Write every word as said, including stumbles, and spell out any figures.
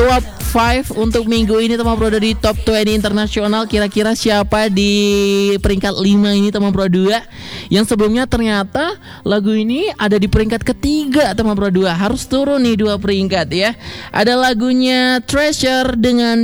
top lima untuk minggu ini teman bro dari top dua puluh internasional. Kira-kira siapa di peringkat lima ini teman bro dua? Yang sebelumnya ternyata lagu ini ada di peringkat ketiga teman bro dua. Harus turun nih dua peringkat ya. Ada lagunya Treasure dengan